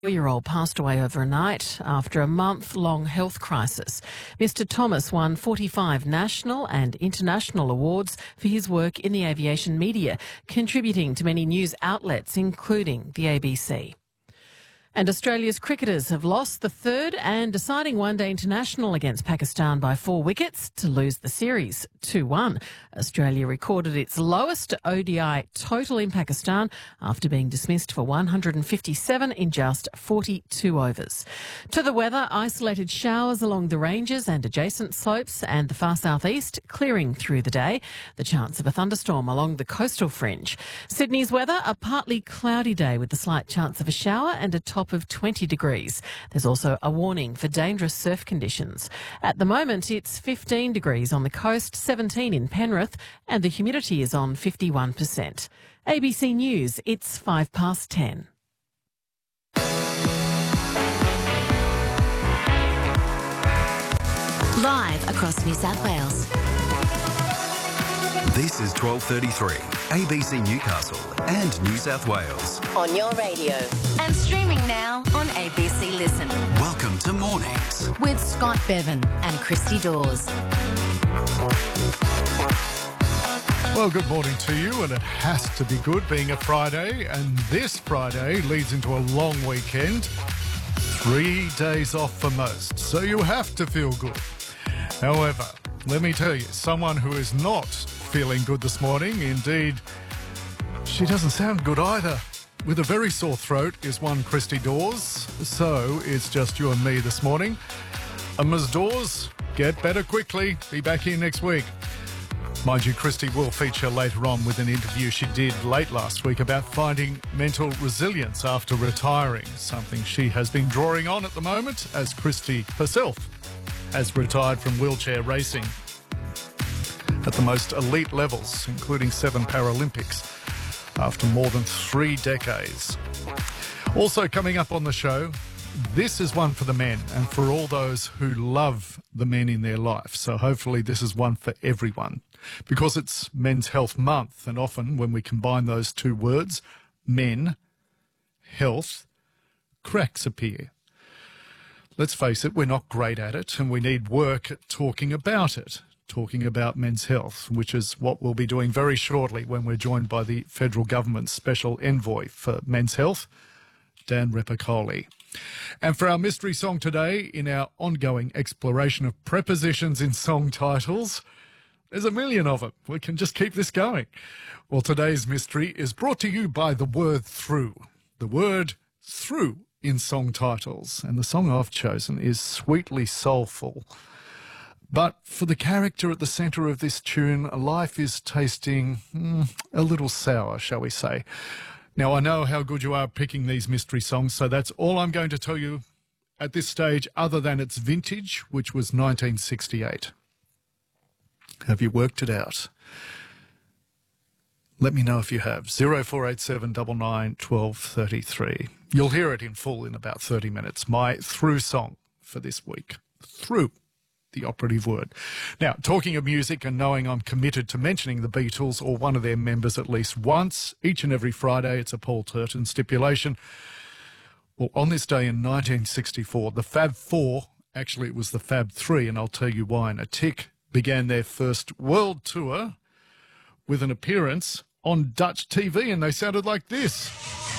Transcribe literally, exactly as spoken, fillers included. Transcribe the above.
four-year-old passed away overnight after a month-long health crisis. Mister Thomas won forty-five national and international awards for his work in the aviation media, contributing to many news outlets, including the A B C. And Australia's cricketers have lost the third and deciding one-day international against Pakistan by four wickets to lose the series two one. Australia recorded its lowest O D I total in Pakistan after being dismissed for one hundred fifty-seven in just forty-two overs. To the weather, isolated showers along the ranges and adjacent slopes and the far southeast clearing through the day. The chance of a thunderstorm along the coastal fringe. Sydney's weather, a partly cloudy day with a slight chance of a shower and a top of twenty degrees. There's also a warning for dangerous surf conditions. At the moment, it's fifteen degrees on the coast, seventeen in Penrith, and the humidity is on fifty-one percent. A B C News, it's five past ten. Live across New South Wales. This is twelve thirty-three, A B C Newcastle and New South Wales. On your radio. And streaming now on A B C Listen. Welcome to Mornings with Scott Bevan and Christy Dawes. Well, good morning to you, and it has to be good being a Friday, and this Friday leads into a long weekend. Three days off for most, so you have to feel good. However, let me tell you, someone who is not feeling good this morning, indeed, she doesn't sound good either. With a very sore throat is one Christy Dawes, so it's just you and me this morning. And Miz Dawes, get better quickly. Be back here next week. Mind you, Christy will feature later on with an interview she did late last week about finding mental resilience after retiring, something she has been drawing on at the moment, as Christy herself has retired from wheelchair racing at the most elite levels, including seven Paralympics, after more than three decades. Also coming up on the show, this is one for the men and for all those who love the men in their life. So hopefully this is one for everyone, because it's Men's Health Month, and often when we combine those two words, men, health, cracks appear. Let's face it, we're not great at it, and we need work at talking about it. Talking about men's health, which is what we'll be doing very shortly when we're joined by the federal government's special envoy for men's health, Dan Repicoli. And for our mystery song today, in our ongoing exploration of prepositions in song titles, there's a million of them. We can just keep this going. Well, today's mystery is brought to you by the word through. The word through in song titles. And the song I've chosen is Sweetly Soulful. But for the character at the centre of this tune, life is tasting mm, a little sour, shall we say. Now, I know how good you are picking these mystery songs, so that's all I'm going to tell you at this stage, other than its vintage, which was nineteen sixty-eight. Have you worked it out? Let me know if you have. zero four eight seven nine nine one two three three. You'll hear it in full in about thirty minutes. My through song for this week. Through. The operative word. Now, talking of music and knowing I'm committed to mentioning the Beatles or one of their members at least once, each and every Friday, it's a Paul Turton stipulation. Well, on this day in nineteen sixty-four, the Fab Four, actually it was the Fab Three, and I'll tell you why in a tick, began their first world tour with an appearance on Dutch T V, and they sounded like this.